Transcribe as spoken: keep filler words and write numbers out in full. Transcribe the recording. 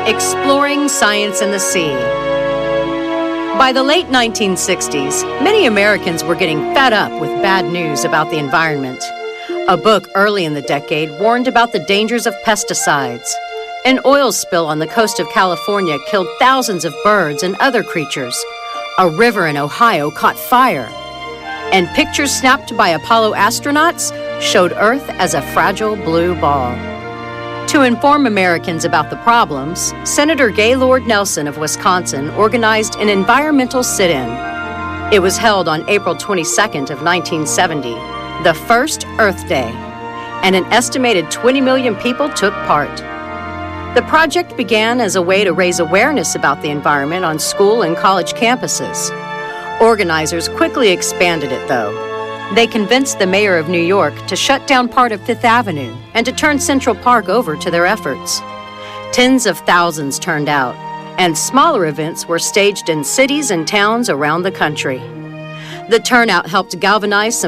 Exploring Science and the Sea. By the late nineteen sixties, many Americans were getting fed up with bad news about the environment. A book early in the decade warned about the dangers of pesticides. An oil spill on the coast of California killed thousands of birds and other creatures. A river in Ohio caught fire. And pictures snapped by Apollo astronauts showed Earth as a fragile blue ball. To inform Americans about the problems, Senator Gaylord Nelson of Wisconsin organized an environmental sit-in. It was held on April twenty-second of nineteen seventy, the first Earth Day, and an estimated twenty million people took part. The project began as a way to raise awareness about the environment on school and college campuses. Organizers quickly expanded it, though. They convinced the mayor of New York to shut down part of Fifth Avenue and to turn Central Park over to their efforts. Tens of thousands turned out, and smaller events were staged in cities and towns around the country. The turnout helped galvanize some